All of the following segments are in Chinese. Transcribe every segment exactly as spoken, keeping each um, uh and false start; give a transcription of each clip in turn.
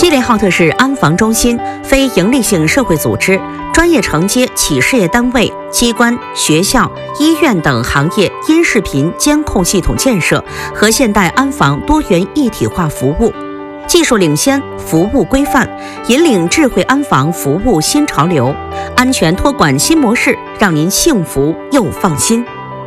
吉雷浩特市安防中心非营利性社会组织、专业承接企事业单位、机关、学校、医院等行业音视频监控系统建设和现代安防多元一体化服务，技术领先，服务规范，引领智慧安防服务新潮流，安全托管新模式，让您幸福又放心。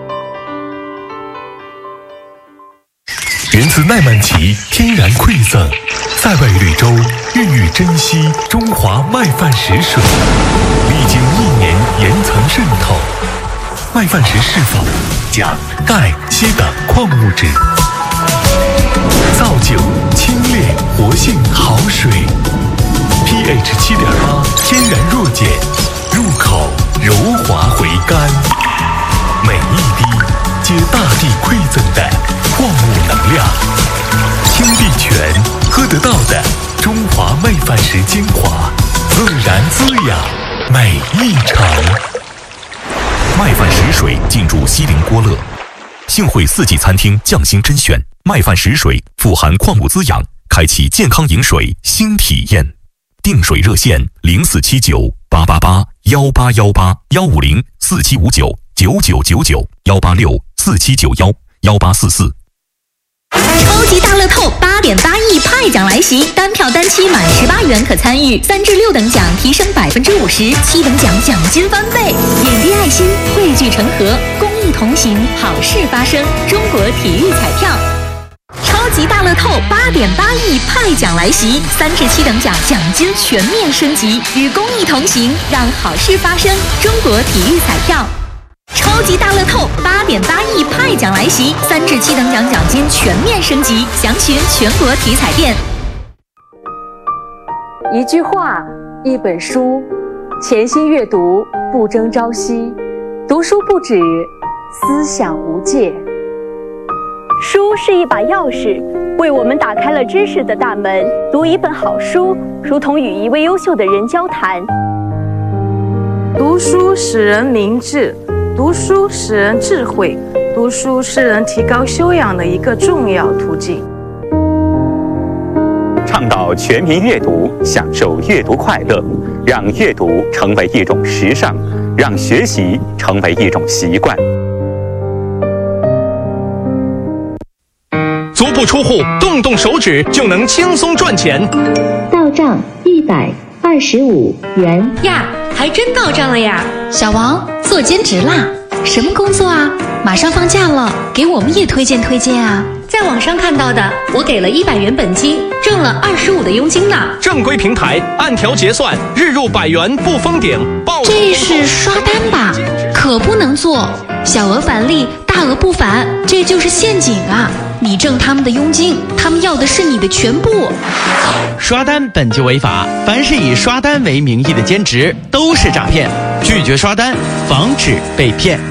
源自奈曼奇天然馈赠，在外绿洲孕育珍惜中华麦饭石水，历经一年岩层渗透，麦饭石释放钾、钙、硒等矿物质，造就清冽活性好水。pH 七点八，天然弱碱，入口柔滑回甘，每一滴皆大地馈赠的矿物能量，听地泉喝得到的中华麦饭石精华，自然滋养每一程。麦饭石水进驻西宁郭勒，幸会四季餐厅匠心甄选麦饭石水，富含矿物滋养，开启健康饮水新体验。订水热线零四七九八八八幺八幺八幺五零四七五九九九九九幺八六四七九幺幺八四四。 超级大乐透八点八亿派奖来袭，单票单期满十八元可参与，三至六等奖提升百分之五十，七等奖奖金翻倍。点滴爱心，汇聚成河，公益同行，好事发生。中国体育彩票。超级大乐透八点八亿派奖来袭，三至七等奖奖金全面升级，与公益同行，让好事发生。中国体育彩票。超级大乐透八点八亿派奖来袭，三至七等奖奖金全面升级，详询全国体彩店。 一句话，一本书，潜心阅读，不争朝夕，读书不止，思想无界。 书是一把钥匙，为我们打开了知识的大门。读一本好书，如同与一位优秀的人交谈。 读书使人明智，读书使人智慧，读书是人提高修养的一个重要途径。 倡导全民阅读，享受阅读快乐，让阅读成为一种时尚，让学习成为一种习惯。 足不出户，动动手指就能轻松赚钱。 到账一百二十五元呀，还真到账了呀！小王做兼职啦？什么工作啊？马上放假了，给我们也推荐推荐啊！在网上看到的，我给了一百元本金，挣了二十五的佣金呢。 正规平台，按条结算，日入百元不封顶。 这是刷单吧？可不能做，小额返利，大额不返，这就是陷阱啊！你挣他们的佣金，他们要的是你的全部。 刷单本就违法，凡是以刷单为名义的兼职都是诈骗，拒绝刷单，防止被骗。